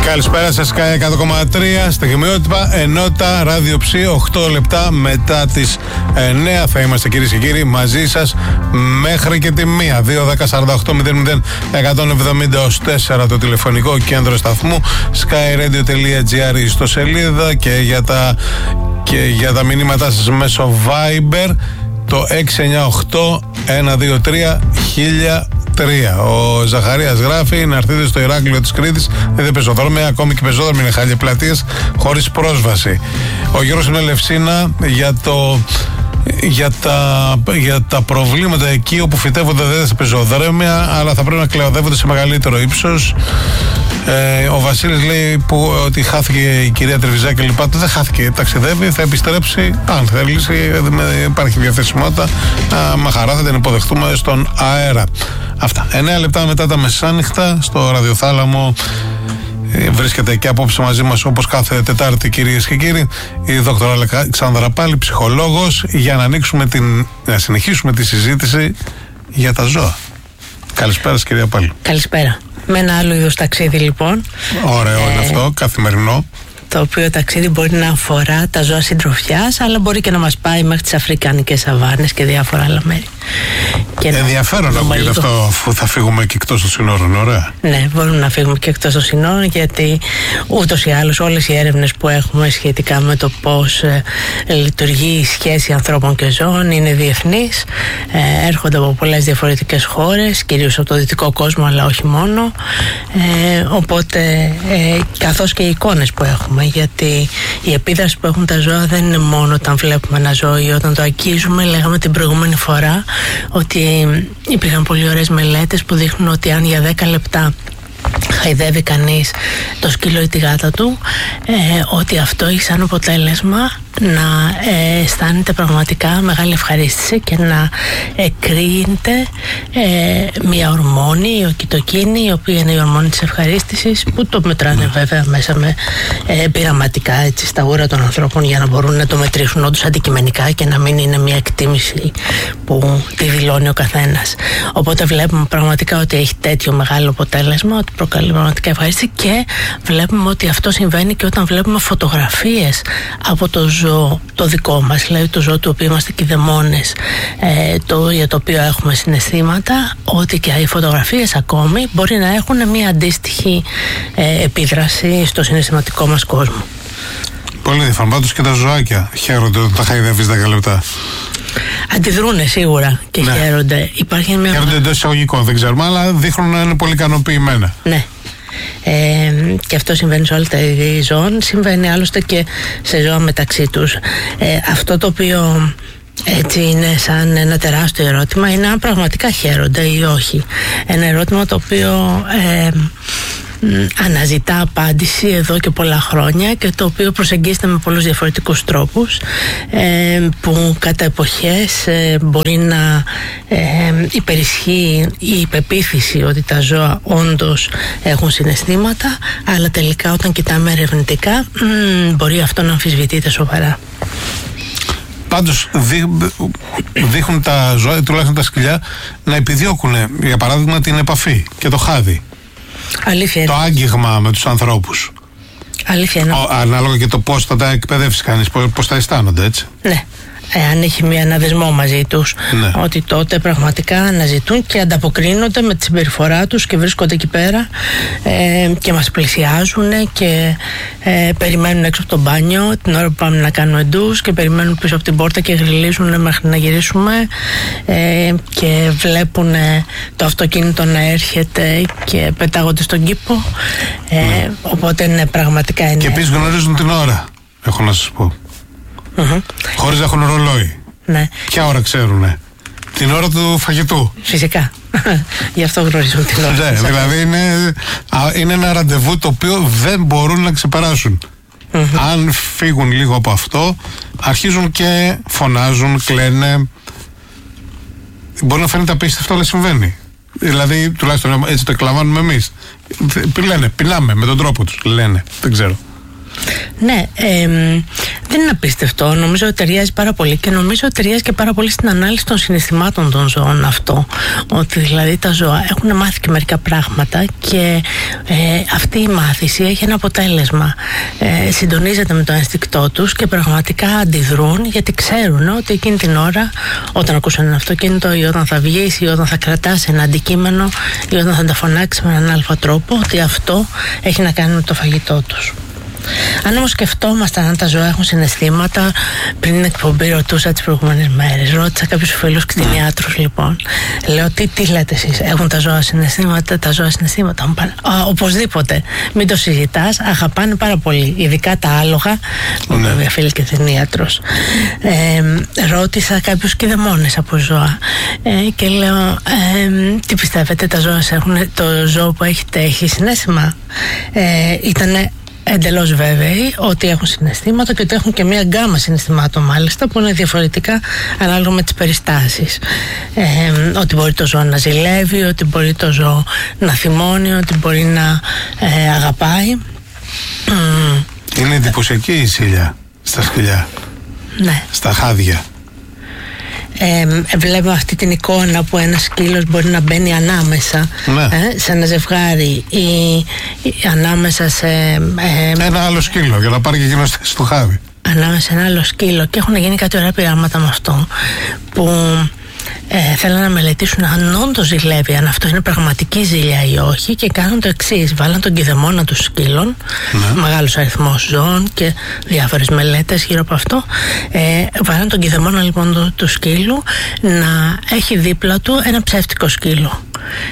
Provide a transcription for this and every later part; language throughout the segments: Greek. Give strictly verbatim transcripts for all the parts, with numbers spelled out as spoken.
Καλησπέρα σας, Sky εκατό κόμμα τρία, στιγμιότυπα, ενότητα, ράδιο ψι, οκτώ λεπτά μετά τις εννέα θα είμαστε, κυρίες και κύριοι, μαζί σας μέχρι και τη μία. δύο δέκα σαράντα οκτώ μηδέν μηδέν εκατόν εβδομήντα τέσσερα το τηλεφωνικό κέντρο σταθμού, skyradio.gr ιστοσελίδα και για τα, και για τα μηνύματά σας μέσω Viber το έξι εννιά οκτώ ένα δύο τρία χίλια τρία. Ο Ζαχαρίας γράφει να έρθετε στο Ηράκλειο της Κρήτης, δεν είναι πεζοδρόμια, ακόμη και πεζόδρομοι είναι χαλιοπλατείες χωρίς πρόσβαση. Ο Γιώργος είναι Λευσίνα για το... Για τα, για τα προβλήματα εκεί όπου φυτεύονται δεν σε πεζοδρόμια, αλλά θα πρέπει να κλεοδεύονται σε μεγαλύτερο ύψος. Ε, ο Βασίλης λέει που, ότι χάθηκε η κυρία Τρεβιζάκη και λοιπά. Δεν χάθηκε, ταξιδεύει, θα επιστρέψει αν θέλει, υπάρχει διαθεσιμότητα. Α, με χαρά θα την υποδεχτούμε στον αέρα. Αυτά. εννέα λεπτά μετά τα μεσάνυχτα στο ραδιοθάλαμο. Βρίσκεται και απόψε μαζί μας, όπως κάθε Τετάρτη, κυρίες και κύριοι, η δόκτωρα Αλεξάνδρα Πάλη, ψυχολόγος, για να ανοίξουμε την, να συνεχίσουμε τη συζήτηση για τα ζώα. Καλησπέρα, κυρία Πάλη. Καλησπέρα. Με ένα άλλο είδος ταξίδι, λοιπόν. Ωραίο ε... είναι αυτό, καθημερινό. Το οποίο ταξίδι μπορεί να αφορά τα ζώα συντροφιάς, αλλά μπορεί και να μας πάει μέχρι τις αφρικανικές σαβάνες και διάφορα άλλα μέρη. Και ενδιαφέρον να ακούγεται αυτό, αφού θα φύγουμε και εκτός των συνόρων, ωραία. Ναι, μπορούμε να φύγουμε και εκτός των συνόρων, γιατί ούτως ή άλλως όλες οι έρευνες που έχουμε σχετικά με το πώς ε, λειτουργεί η σχέση ανθρώπων και ζώων είναι διεθνείς, ε, έρχονται από πολλές διαφορετικές χώρες, κυρίως από το δυτικό κόσμο, αλλά όχι μόνο. Ε, οπότε, ε, καθώς και οι εικόνες που έχουμε, γιατί η επίδραση που έχουν τα ζώα δεν είναι μόνο όταν βλέπουμε ένα ζώο ή όταν το αγγίζουμε. Λέγαμε την προηγούμενη φορά ότι υπήρχαν πολύ ωραίες μελέτες που δείχνουν ότι αν για δέκα λεπτά χαϊδεύει κανείς το σκύλο ή τη γάτα του, ε, ότι αυτό έχει σαν αποτέλεσμα να ε, αισθάνεται πραγματικά μεγάλη ευχαρίστηση και να εκρίνεται ε, μια ορμόνη, η οκιτοκίνη, η οποία είναι η ορμόνη της ευχαρίστησης, που το μετράνε βέβαια μέσα με ε, πειραματικά, έτσι, στα ούρα των ανθρώπων, για να μπορούν να το μετρήσουν όντως αντικειμενικά και να μην είναι μια εκτίμηση που τη δηλώνει ο καθένας. Οπότε βλέπουμε πραγματικά ότι έχει τέτοιο μεγάλο αποτέλεσμα, ότι προκαλεί πραγματικά ευχαρίστηση, και βλέπουμε ότι αυτό συμβαίνει και όταν βλέπουμε φωτογραφίες από το ζώο το δικό μας, δηλαδή το ζώο του οποίου είμαστε κηδεμόνες, ε, το, για το οποίο έχουμε συναισθήματα, ότι και οι φωτογραφίες ακόμη μπορεί να έχουν μια αντίστοιχη ε, επίδραση στο συναισθηματικό μας κόσμο. Πολύ ενδιαφέρον. Πάντως και τα ζωάκια χαίρονται όταν τα χαϊδεύεις δέκα λεπτά. Αντιδρούνε σίγουρα και ναι. χαίρονται. Υπάρχει μια... Χαίρονται εντός εισαγωγικών, δεν ξέρουμε, αλλά δείχνουν να είναι πολύ ικανοποιημένα. Ναι. Ε, και αυτό συμβαίνει σε όλα τα είδη ζώων, συμβαίνει άλλωστε και σε ζώα μεταξύ τους. Ε, αυτό το οποίο έτσι είναι σαν ένα τεράστιο ερώτημα είναι αν πραγματικά χαίρονται ή όχι. Ένα ερώτημα το οποίο ε, αναζητά απάντηση εδώ και πολλά χρόνια και το οποίο προσεγγίζεται με πολλούς διαφορετικούς τρόπους, ε, που κατά εποχές ε, μπορεί να ε, υπερισχύει η υπεποίθηση ότι τα ζώα όντως έχουν συναισθήματα, αλλά τελικά όταν κοιτάμε ερευνητικά μ, μπορεί αυτό να αμφισβητείται σοβαρά. Πάντως δεί, δείχνουν τα ζώα, τουλάχιστον τα σκυλιά, να επιδιώκουν, για παράδειγμα, την επαφή και το χάδι. Αλήθεια. Το άγγιγμα με τους ανθρώπους. Αλήθεια. Ναι. Ανάλογα και το πώς θα τα εκπαιδεύσει κανείς, πώς θα αισθάνονται, έτσι. Ναι. Εάν έχει μια αναδεσμό μαζί τους, ναι. ότι τότε πραγματικά αναζητούν και ανταποκρίνονται με τη συμπεριφορά τους και βρίσκονται εκεί πέρα ε, και μας πλησιάζουν και ε, περιμένουν έξω από το μπάνιο την ώρα που πάμε να κάνουμε ντους και περιμένουν πίσω από την πόρτα και γριλίζουν μέχρι να γυρίσουμε ε, και βλέπουν το αυτοκίνητο να έρχεται και πετάγονται στον κήπο, ε, ναι. οπότε ναι, πραγματικά είναι. Και επίσης γνωρίζουν την ώρα, έχω να σας πω. Mm-hmm. Χωρίς να έχουν ρολόι. Ναι. Ποια ώρα ξέρουνε? Την ώρα του φαγητού. Φυσικά. Γι' αυτό γνωρίζουν την ώρα. Ναι, δηλαδή είναι, είναι ένα ραντεβού το οποίο δεν μπορούν να ξεπεράσουν. Mm-hmm. Αν φύγουν λίγο από αυτό, αρχίζουν και φωνάζουν, κλαίνε. Μπορεί να φαίνεται απίστευτο, αλλά συμβαίνει. Δηλαδή, τουλάχιστον έτσι το εκλαμβάνουμε εμείς. Λένε, πεινάμε με τον τρόπο τους. Λένε, δεν ξέρω. Ναι, ε, δεν είναι απίστευτο. Νομίζω ότι ταιριάζει πάρα πολύ και νομίζω ότι ταιριάζει και πάρα πολύ στην ανάλυση των συναισθημάτων των ζώων αυτό. Ότι δηλαδή τα ζώα έχουν μάθει και μερικά πράγματα και ε, αυτή η μάθηση έχει ένα αποτέλεσμα. Ε, συντονίζεται με το ένστικτό τους και πραγματικά αντιδρούν, γιατί ξέρουν ότι εκείνη την ώρα, όταν ακούσουν ένα αυτοκίνητο ή όταν θα βγεις ή όταν θα κρατάς ένα αντικείμενο ή όταν θα τα φωνάξει με έναν αλφα τρόπο, ότι αυτό έχει να κάνει με το φαγητό τους. Αν όμως σκεφτόμασταν αν τα ζώα έχουν συναισθήματα, πριν την εκπομπή ρωτούσα τις προηγούμενες μέρες, ρώτησα κάποιους φίλους κτηνιάτρους λοιπόν. Λέω τι, τι λέτε εσείς, έχουν τα ζώα συναισθήματα, τα ζώα συναισθήματα. Μου πάνε, α, οπωσδήποτε, μην το συζητάς, αγαπάνε πάρα πολύ, ειδικά τα άλογα, μου είπε μια φίλη κτηνιάτρος. Ε, ρώτησα κάποιους κηδεμόνες από ζώα ε, και λέω, ε, τι πιστεύετε, τα ζώα έχουν, το ζώο που έχετε έχει συναίσθημα? Ε, ήτανε εντελώς βέβαιοι ότι έχουν συναισθήματα και ότι έχουν και μια γκάμα συναισθημάτων μάλιστα που είναι διαφορετικά ανάλογα με τις περιστάσεις. Ε, ότι μπορεί το ζώο να ζηλεύει, ότι μπορεί το ζώο να θυμώνει, ότι μπορεί να ε, αγαπάει. Είναι εντυπωσιακή η Σίλια στα σκυλιά, ναι. Στα χάδια. Ε, βλέπω αυτή την εικόνα που ένας σκύλος μπορεί να μπαίνει ανάμεσα, ναι. ε, σε ένα ζευγάρι ή, ή ανάμεσα σε ε, ένα άλλο σκύλο για να πάρει και εκείνος στο χάδι, ανάμεσα σε ένα άλλο σκύλο, και έχουν γίνει κάτι ωραία πειράματα με αυτό που ε, θέλουν να μελετήσουν αν όντως ζηλεύει, αν αυτό είναι πραγματική ζήλια ή όχι, και κάνουν το εξής: βάλαν τον κηδεμόνα των σκύλων, ναι. μεγάλος αριθμός ζώων και διάφορες μελέτες γύρω από αυτό. ε, βάλαν τον κηδεμόνα λοιπόν του, του σκύλου να έχει δίπλα του ένα ψεύτικο σκύλο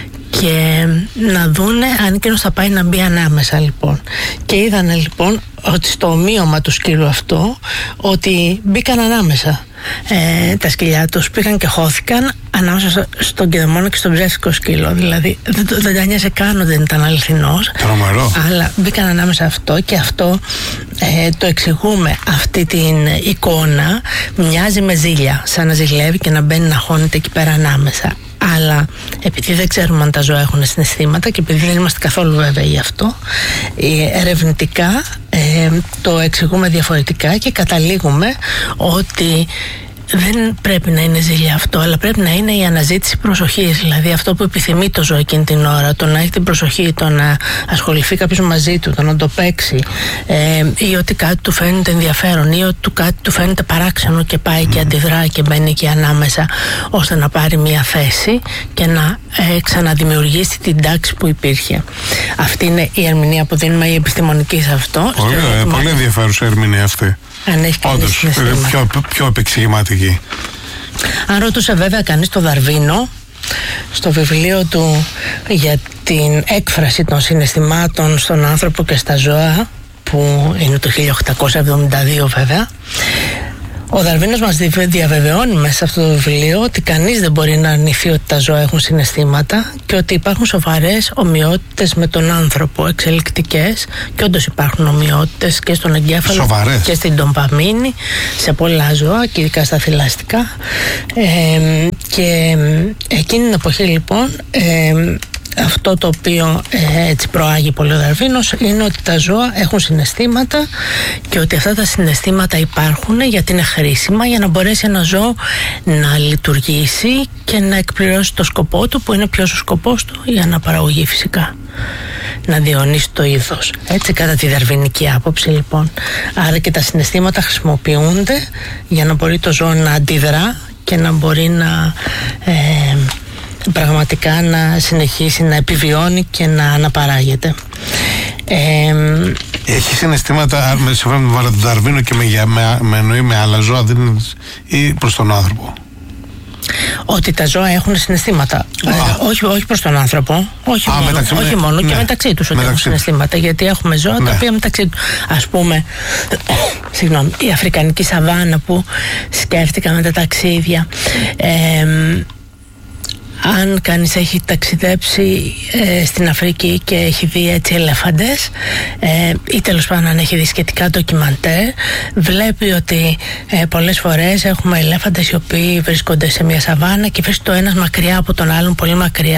και να δούνε αν εκείνος θα πάει να μπει ανάμεσα λοιπόν. Και είδανε λοιπόν ότι στο ομοίωμα του σκύλου αυτό ότι μπήκαν ανάμεσα. Ε, τα σκυλιά τους πήγαν και χώθηκαν ανάμεσα στον κηδεμόνα και στον ψεύτικο σκύλο. Δηλαδή δεν, δεν τα νοιάζε καν ότι δεν ήταν αληθινός. Τρομερό. Αλλά μπήκαν ανάμεσα αυτό, και αυτό ε, το εξηγούμε. Αυτή την εικόνα μοιάζει με ζήλια, σαν να ζηλεύει και να μπαίνει να χώνεται εκεί πέρα ανάμεσα. Αλλά επειδή δεν ξέρουμε αν τα ζώα έχουν συναισθήματα και επειδή δεν είμαστε καθόλου βέβαιοι γι' αυτό, ε, ερευνητικά ε, το εξηγούμε διαφορετικά και καταλήγουμε ότι δεν πρέπει να είναι ζήλια αυτό, αλλά πρέπει να είναι η αναζήτηση προσοχής. Δηλαδή αυτό που επιθυμεί το ζώο εκείνη την ώρα, το να έχει την προσοχή, το να ασχοληθεί κάποιος μαζί του, το να το παίξει, ε, ή ότι κάτι του φαίνεται ενδιαφέρον, ή ότι κάτι του φαίνεται παράξενο και πάει και αντιδρά και μπαίνει εκεί ανάμεσα, ώστε να πάρει μια θέση και να ε, ξαναδημιουργήσει την τάξη που υπήρχε. Αυτή είναι η ερμηνεία που δίνουμε, η επιστημονική σε αυτό. Πολύ, ε, πολύ ενδιαφέρουσα ερμηνεία αυτή. Αν έχει όντως, πιο, πιο επεξηγηματική. Αν ρωτούσε βέβαια κανείς το Δαρβίνο στο βιβλίο του για την έκφραση των συναισθημάτων στον άνθρωπο και στα ζώα, που είναι το χίλια οκτακόσια εβδομήντα δύο βέβαια, ο Δαρβίνος μας διαβεβαιώνει μέσα σε αυτό το βιβλίο ότι κανείς δεν μπορεί να αρνηθεί ότι τα ζώα έχουν συναισθήματα και ότι υπάρχουν σοβαρές ομοιότητες με τον άνθρωπο, εξελικτικές, και όντως υπάρχουν ομοιότητες και στον εγκέφαλο, σοβαρές, και στην ντομπαμίνη, σε πολλά ζώα και ειδικά στα θηλαστικά. Ε, και εκείνη την εποχή λοιπόν ε, αυτό το οποίο ε, έτσι προάγει πολύ ο Δαρβίνος είναι ότι τα ζώα έχουν συναισθήματα και ότι αυτά τα συναισθήματα υπάρχουν γιατί είναι χρήσιμα για να μπορέσει ένα ζώο να λειτουργήσει και να εκπληρώσει το σκοπό του, που είναι ποιος ο σκοπός του? Η αναπαραγωγή φυσικά, να διονύσει το είδος. Έτσι κατά τη δαρβινική άποψη λοιπόν. Άρα και τα συναισθήματα χρησιμοποιούνται για να μπορεί το ζώο να αντιδρά και να μπορεί να ε, πραγματικά να συνεχίσει να επιβιώνει και να αναπαράγεται. Ε, Έχει συναισθήματα με τον Δαρβίνο και με, με, με εννοεί με άλλα ζώα, δεν είναι, ή προς τον άνθρωπο? Ότι τα ζώα έχουν συναισθήματα. Ε, όχι, όχι προς τον άνθρωπο. Όχι, Α, μόνο, μεταξύ, όχι μόνο ναι, και μεταξύ τους ότι έχουν συναισθήματα. Γιατί έχουμε ζώα, ναι, τα οποία μεταξύ τους. Ας πούμε, συγγνώμη, η Αφρικανική σαβάνα που σκέφτηκα με τα ταξίδια. Ε, αν κανείς έχει ταξιδέψει ε, στην Αφρική και έχει δει έτσι ελέφαντες ε, ή τέλος πάντων αν έχει δει σχετικά ντοκιμαντέρ, βλέπει ότι ε, πολλές φορές έχουμε ελέφαντες οι οποίοι βρίσκονται σε μια σαβάνα και βρίσκεται ο ένας μακριά από τον άλλον, πολύ μακριά, και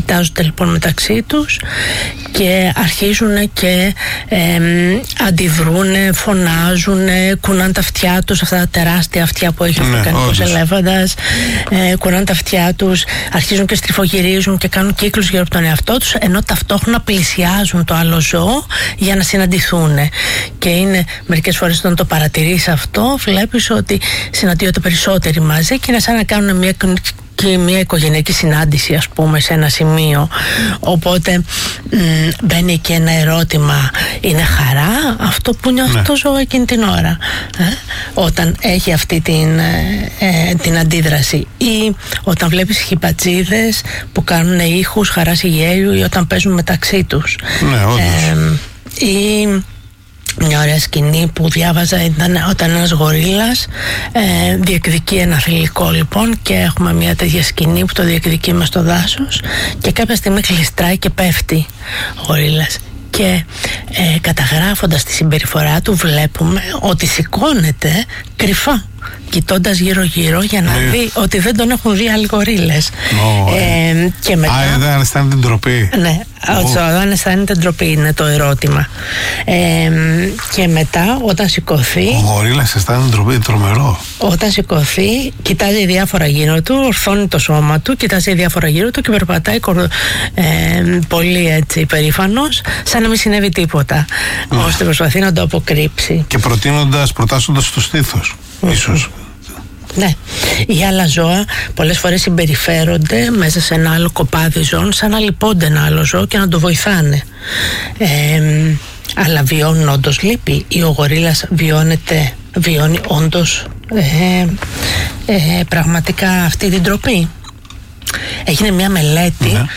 κοιτάζονται λοιπόν μεταξύ τους και αρχίζουν και ε, αντιδρούν, φωνάζουν, κουνάνε τα αυτιά τους, αυτά τα τεράστια αυτιά που έχει ο Αφρικανικός ελέφαντας, ε, κουνάνε τα αυτιά τους, αρχίζουν και στριφογυρίζουν και κάνουν κύκλους γύρω από τον εαυτό τους, ενώ ταυτόχρονα πλησιάζουν το άλλο ζώο για να συναντηθούν. Και είναι μερικές φορές όταν το παρατηρείς αυτό, βλέπεις ότι συναντιόνται περισσότεροι μαζί και είναι σαν να κάνουν μια και μια οικογενειακή συνάντηση, ας πούμε, σε ένα σημείο. Οπότε μ, μπαίνει και ένα ερώτημα, είναι χαρά αυτό που νιώθει ναι. το ζώο εκείνη την ώρα, ε? όταν έχει αυτή την, ε, την αντίδραση, ή όταν βλέπεις χιμπατζίδες που κάνουν ήχους χαράς ή γέλιου, ή όταν παίζουν μεταξύ τους. Ναι, όντως. Ε, ή μια ωραία σκηνή που διάβαζα ήταν όταν ένας γορίλας ε, διεκδικεί ένα θηλυκό, λοιπόν, και έχουμε μια τέτοια σκηνή που το διεκδικεί μες στο δάσος και κάποια στιγμή κλειστράει και πέφτει ο γορίλας. Και ε, καταγράφοντας τη συμπεριφορά του βλέπουμε ότι σηκώνεται κρυφά, κοιτώντας γύρω γύρω για να mm. δει ότι δεν τον έχουν δει άλλοι γορίλες. Oh, ε, και μετά, Α, δεν αισθάνεται ντροπή. Ναι, oh. δεν αισθάνεται ντροπή είναι το ερώτημα. Ε, και μετά όταν σηκωθεί, ο γορίλας αισθάνεται ντροπή, τρομερό. Όταν σηκωθεί, κοιτάζει διάφορα γύρω του, ορθώνει το σώμα του, κοιτάζει διάφορα γύρω του και περπατάει ε, πολύ έτσι περήφανος, σαν να μην συνέβη τίποτα, mm. ώστε προσπαθεί να το αποκρύψει. Και προτείνοντας, προτάσσοντας το στήθος, mm. ίσως. Ναι, οι άλλα ζώα πολλές φορές συμπεριφέρονται μέσα σε ένα άλλο κοπάδι ζώων σαν να λυπώνται ένα άλλο ζώο και να το βοηθάνε. Ε, αλλά βιώνουν όντως λύπη, ή ο γορίλας βιώνεται, βιώνει όντως ε, ε, πραγματικά αυτή την τροπή. Έγινε μια μελέτη ναι.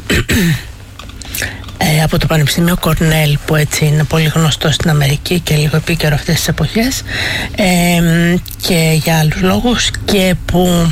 Ε, από το Πανεπιστήμιο Κορνέλ, που έτσι είναι πολύ γνωστό στην Αμερική και λίγο επίκαιρο αυτές τις εποχές, ε, και για άλλους λόγους, και που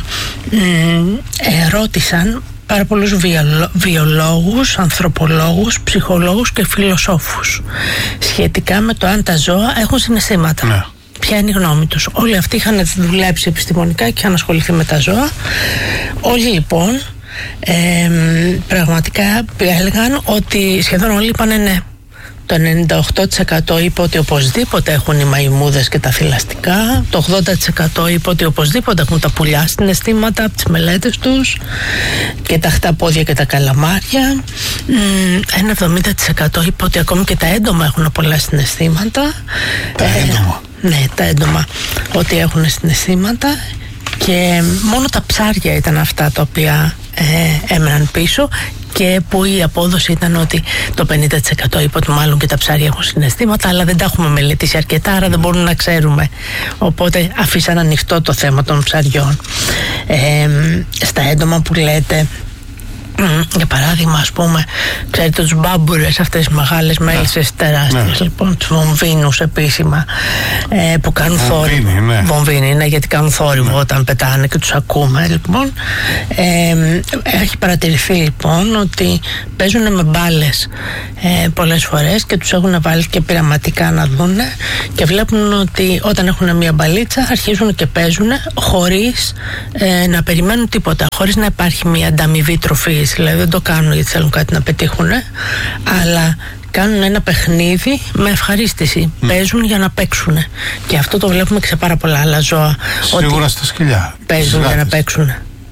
ε, ρώτησαν πάρα πολλούς βιολο, βιολόγους, ανθρωπολόγους, ψυχολόγους και φιλοσόφους σχετικά με το αν τα ζώα έχουν συναισθήματα. Ναι. Ποια είναι η γνώμη τους. Όλοι αυτοί είχαν δουλέψει επιστημονικά και είχαν ασχοληθεί με τα ζώα. Όλοι λοιπόν Ε, πραγματικά έλεγαν ότι σχεδόν όλοι είπανε ναι. Το ενενήντα οκτώ τοις εκατό είπε ότι οπωσδήποτε έχουν οι μαϊμούδες και τα θηλαστικά. Το ογδόντα τοις εκατό είπε ότι οπωσδήποτε έχουν τα πουλιά συναισθήματα από τις μελέτες τους, και τα χταπόδια και τα καλαμάρια. Ένα εβδομήντα τοις εκατό είπε ότι ακόμη και τα έντομα έχουν πολλά συναισθήματα. Τα ε, έντομα. Ναι, τα έντομα ότι έχουν συναισθήματα. Και μόνο τα ψάρια ήταν αυτά τα οποία ε, έμεναν πίσω, και που η απόδοση ήταν ότι το πενήντα τοις εκατό είπε ότι μάλλον και τα ψάρια έχουν συναισθήματα, αλλά δεν τα έχουμε μελετήσει αρκετά, άρα δεν μπορούμε να ξέρουμε. Οπότε αφήσαν ανοιχτό το θέμα των ψαριών. Ε, στα έντομα που λέτε, για παράδειγμα, ας πούμε, ξέρετε τους μπάμπουρες, αυτές τις μεγάλες μέλισσες τεράστιες, ναι. λοιπόν, τους βομβίνους επίσημα, ε, που κάνουν θόρυβο. Ναι. Βομβίνοι, ναι, γιατί κάνουν θόρυβο ναι. όταν πετάνε και τους ακούμε, λοιπόν. Ε, έχει παρατηρηθεί, λοιπόν, ότι παίζουν με μπάλες ε, πολλές φορές και τους έχουν βάλει και πειραματικά να δουν, και βλέπουν ότι όταν έχουν μια μπαλίτσα αρχίζουν και παίζουν χωρίς ε, να περιμένουν τίποτα, χωρίς να υπάρχει μια ανταμοιβή τροφή. Δηλαδή δεν το κάνουν γιατί θέλουν κάτι να πετύχουν, αλλά κάνουν ένα παιχνίδι με ευχαρίστηση. Mm. Παίζουν για να παίξουν. Και αυτό το βλέπουμε και σε πάρα πολλά άλλα ζώα. Σίγουρα στα σκυλιά. Παίζουν για να παίξουν.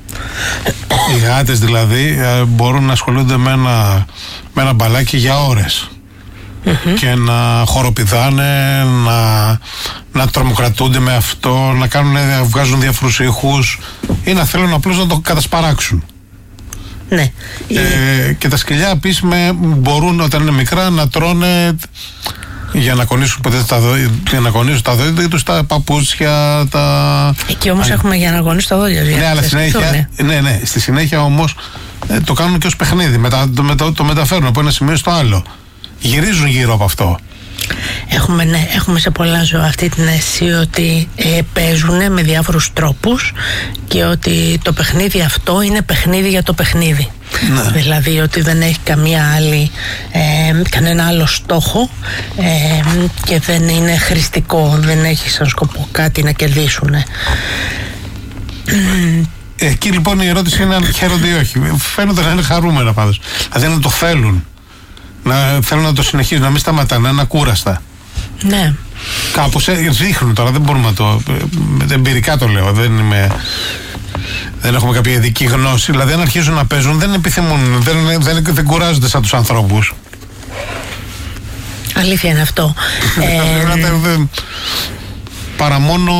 Οι γάτες δηλαδή μπορούν να ασχολούνται με ένα, με ένα μπαλάκι για ώρες. Mm-hmm. Και να χοροπηδάνε, να, να τρομοκρατούνται με αυτό, να, κάνουν, να βγάζουν διάφορους ήχους, ή να θέλουν απλώς να το κατασπαράξουν. Ναι. Ε, και τα σκυλιά επίσης μπορούν όταν είναι μικρά να τρώνε για να κονίσουν, τα, για να κονίσουν τα δόντια τους, τα παπούτσια, τα... Εκεί όμως Α, έχουμε για να κονίσουν τα δόντια. Ναι, αλλά συνέχεια, ναι, ναι, στη συνέχεια όμως ε, το κάνουν και ως παιχνίδι, μετα, το, το, το μεταφέρουν από ένα σημείο στο άλλο. Γυρίζουν γύρω από αυτό. Έχουμε, ναι, έχουμε σε πολλά ζώα αυτή την αίσθηση ότι ε, παίζουν με διάφορους τρόπους, και ότι το παιχνίδι αυτό είναι παιχνίδι για το παιχνίδι. Ναι. Δηλαδή ότι δεν έχει καμία άλλη, ε, κανένα άλλο στόχο, ε, και δεν είναι χρηστικό, δεν έχει σαν σκοπό κάτι να κερδίσουν. εκεί λοιπόν η ερώτηση είναι αν χαίρονται ή όχι. Φαίνονται να είναι χαρούμενα πάντως. Δηλαδή να το θέλουν. Να θέλουν να το συνεχίζουν, να μην σταματάνε, να είναι ακούραστα. Ναι. Κάπως δείχνουν τώρα, δεν μπορούμε να το. Εμπειρικά το λέω, δεν είμαι. Δεν έχουμε κάποια ειδική γνώση. Δηλαδή, αν αρχίζουν να παίζουν, δεν επιθυμούν, δεν, δεν, δεν κουράζονται σαν τους ανθρώπους. Αλήθεια είναι αυτό. ε, παρά μόνο.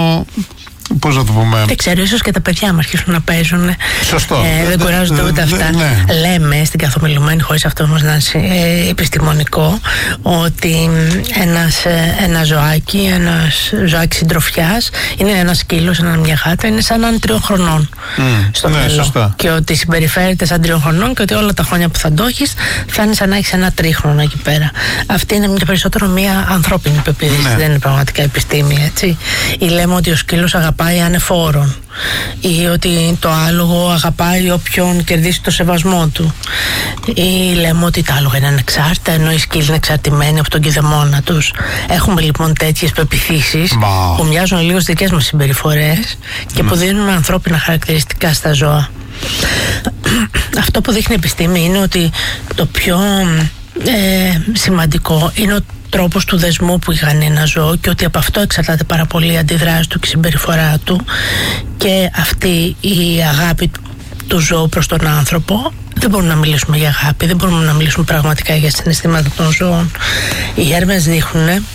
Πώς να το πούμε. Δεν ξέρω, ίσως και τα παιδιά μου αρχίσουν να παίζουν. Σωστό. Ε, δεν κουράζονται ούτε αυτά. Ναι. Λέμε στην καθομιλουμένη, χωρίς αυτό όμως να είναι ε, επιστημονικό, ότι ένας, ε, ένα ζωάκι, ένας ζωάκι συντροφιάς, είναι ένα σκύλος, ένα μια γάτα, είναι σαν έναν τριών χρονών mm, στο ναι, μυαλό. Σωστά. Και ότι συμπεριφέρεται σαν τριών χρονών και ότι όλα τα χρόνια που θα το έχεις θα είναι σαν να έχεις ένα τρίχρονο εκεί πέρα. Αυτή είναι μια περισσότερο μια ανθρώπινη πεποίθηση, ναι. Δεν είναι πραγματικά επιστήμη, έτσι. Ή λέμε ότι ο σκύλος αγαπάει ανεφόρον, ή ότι το άλογο αγαπάει όποιον κερδίσει το σεβασμό του, ή λέμε ότι τα άλογα είναι ανεξάρτητα ενώ οι σκύλοι είναι εξαρτημένοι από τον κηδεμόνα τους. Έχουμε λοιπόν τέτοιες πεποιθήσεις wow. που μοιάζουν λίγο στις δικές μας συμπεριφορές και mm. που δίνουν ανθρώπινα χαρακτηριστικά στα ζώα. Αυτό που δείχνει η επιστήμη είναι ότι το πιο ε, σημαντικό είναι ο τρόπος του δεσμού που είχαν ένα ζώο και ότι από αυτό εξαρτάται πάρα πολύ η αντιδράση του και η συμπεριφορά του, και αυτή η αγάπη του ζώου προς τον άνθρωπο. Δεν μπορούμε να μιλήσουμε για αγάπη, δεν μπορούμε να μιλήσουμε πραγματικά για συναισθήματα των ζώων. Οι έρευνες δείχνουν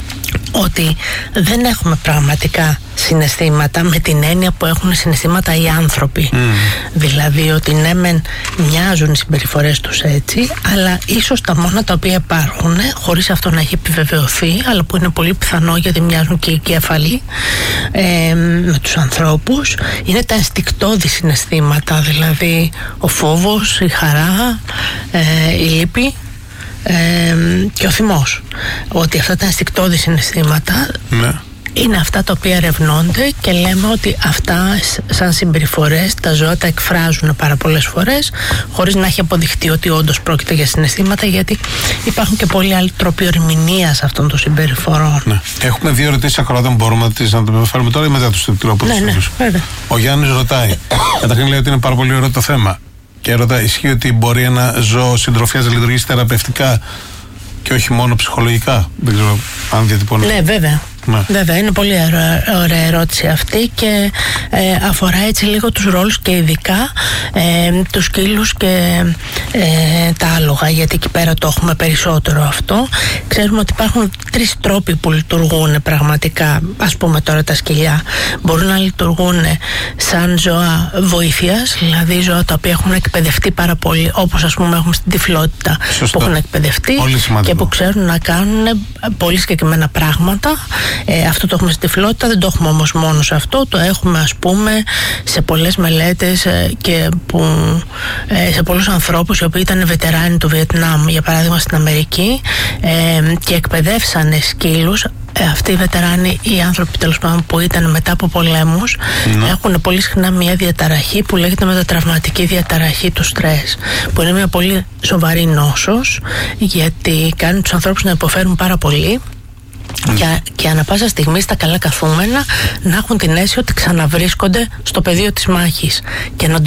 ότι δεν έχουμε πραγματικά συναισθήματα με την έννοια που έχουν συναισθήματα οι άνθρωποι. Mm. Δηλαδή ότι ναι μεν μοιάζουν οι συμπεριφορές τους έτσι, αλλά ίσως τα μόνα τα οποία υπάρχουν, χωρίς αυτό να έχει επιβεβαιωθεί, αλλά που είναι πολύ πιθανό γιατί μοιάζουν και οι κέφαλοι ε, με τους ανθρώπους, είναι τα ενστικτώδη συναισθήματα, δηλαδή ο φόβος, η χαρά, ε, η λύπη Ε, και ο θυμός. Ότι αυτά τα ενστικτώδη συναισθήματα ναι. είναι αυτά τα οποία ερευνώνται και λέμε ότι αυτά σαν συμπεριφορές τα ζώα τα εκφράζουν πάρα πολλές φορές χωρίς να έχει αποδειχτεί ότι όντως πρόκειται για συναισθήματα, γιατί υπάρχουν και πολλοί άλλοι τρόποι ερμηνείας αυτών των συμπεριφορών. Ναι. Έχουμε δύο ερωτήσεις ακροατών, μπορούμε να τις να το φέρουμε τώρα ή μετά τους τρόπους. Ναι, ναι, βέβαια. Ο Γιάννης ρωτάει, καταρχήν λέει ότι είναι πάρα πολύ ωραίο το θέμα. Και ρωτάει, ισχύει ότι μπορεί ένα ζώο συντροφιάς να λειτουργήσει θεραπευτικά και όχι μόνο ψυχολογικά? Δεν ξέρω αν διατυπώνω. Ναι, βέβαια. Ναι. Βέβαια, είναι πολύ ωραία ερώτηση αυτή και ε, αφορά έτσι λίγο τους ρόλους και ειδικά ε, τους σκύλους και ε, τα άλογα, γιατί εκεί πέρα το έχουμε περισσότερο αυτό. Ξέρουμε ότι υπάρχουν τρεις τρόποι που λειτουργούν πραγματικά. Ας πούμε τώρα τα σκυλιά μπορούν να λειτουργούν σαν ζώα βοήθειας, δηλαδή ζώα τα οποία έχουν εκπαιδευτεί πάρα πολύ, όπως ας πούμε έχουμε στην τυφλότητα. Σωστό. Που έχουν εκπαιδευτεί και που ξέρουν να κάνουν πολύ συγκεκριμένα πράγματα. Ε, αυτό το έχουμε στη τυφλότητα, δεν το έχουμε όμως μόνο σε αυτό, το έχουμε ας πούμε σε πολλές μελέτες ε, και που, ε, σε πολλούς ανθρώπους οι οποίοι ήταν βετεράνοι του Βιετνάμ, για παράδειγμα στην Αμερική, ε, και εκπαιδεύσανε σκύλους. Ε, αυτοί οι βετεράνοι, οι άνθρωποι τέλος πάντων που ήταν μετά από πολέμους, mm. έχουν πολύ συχνά μια διαταραχή που λέγεται μετατραυματική διαταραχή του στρες, που είναι μια πολύ σοβαρή νόσος, γιατί κάνει τους ανθρώπους να υποφέρουν πάρα πολύ. Mm. Και, και ανά πάσα στιγμή στα καλά καθούμενα να έχουν την αίσθηση ότι ξαναβρίσκονται στο πεδίο της μάχης και να